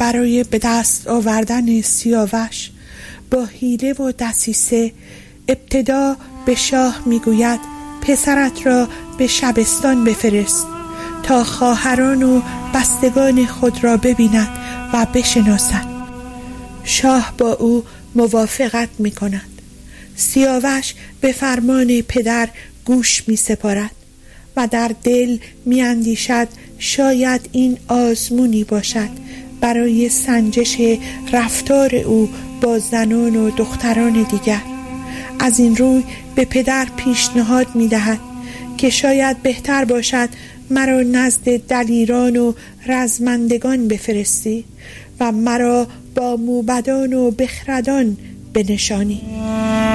برای به دست آوردن سیاوش با حیله و دسیسه ابتدا به شاه میگوید پسرت را به شبستان بفرست تا خواهران و بستگان خود را ببیند و بشناسد. شاه با او موافقت می کند. سیاوش به فرمان پدر گوش می سپارد و در دل می اندیشد شاید این آزمونی باشد برای سنجش رفتار او با زنان و دختران دیگر. از این روی به پدر پیشنهاد می دهد که شاید بهتر باشد مرا نزد دلیران و رزمندگان بفرستی و مرا با موبدان و بخردان بنشانی.